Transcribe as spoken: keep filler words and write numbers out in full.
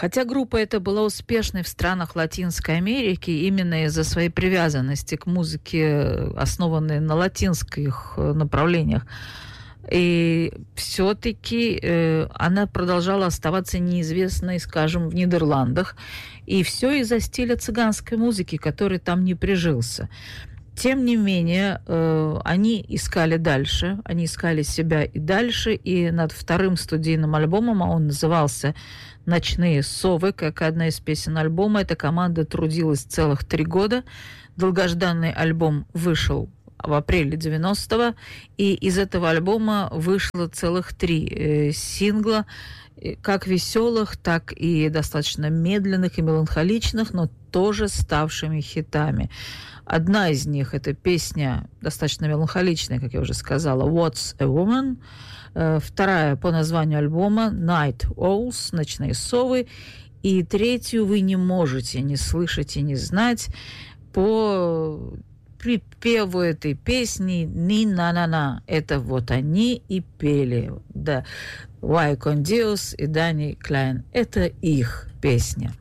Хотя группа эта была успешной в странах Латинской Америки именно из-за своей привязанности к музыке, основанной на латинских направлениях. И все-таки э, она продолжала оставаться неизвестной, скажем, в Нидерландах. И все из-за стиля цыганской музыки, который там не прижился. Тем не менее, э, они искали дальше, они искали себя и дальше, и над вторым студийным альбомом, а он назывался «Ночные совы», как одна из песен альбома, эта команда трудилась целых три года. Долгожданный альбом вышел в апреле девяностого, и из этого альбома вышло целых три э, сингла, как веселых, так и достаточно медленных и меланхоличных, но тоже ставшими хитами. Одна из них — это песня достаточно меланхоличная, как я уже сказала, «What's a Woman?». Вторая по названию альбома «Night Owls», «Ночные совы». И третью вы не можете не слышать и не знать по припеву этой песни «Ни-на-на-на». Это вот они и пели. Да. Уай Con Dios и Дани Клайн. Это их песня.